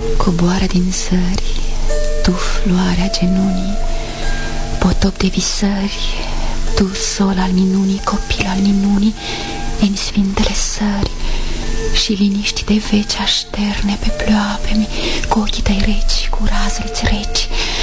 Coboară din zări, tu floarea genunii, potop de visări, tu sol al minunii, copil al minunii, din sfintele sări. Și liniști de veci așterne pe pleoapemi, cu ochii tăi reci, cu razele-ți reci,